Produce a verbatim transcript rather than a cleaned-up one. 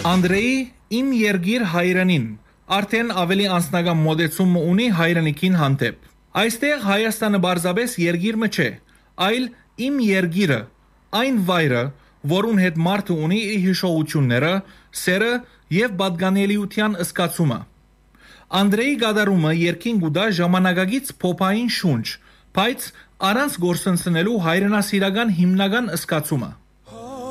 Անդրեի իմ երգիր հայրենին արդեն ավելի անձնական մոտեցում ունի հայրենիքին հանդեպ։ Այստեղ Հայաստանը բարձրապես երգիրը չէ, այլ իմ երգիրը, այն վայրը, որուն հետ մարդը ունի իր հիշողությունները, սերը եւ պատկանելիության զգացումը։ Անդրեի գադարումը երգին գուտա ժամանակակից փոփային շունչ, բայց առանց գործընծնելու հայրենասիրական հիմնական զգացումը։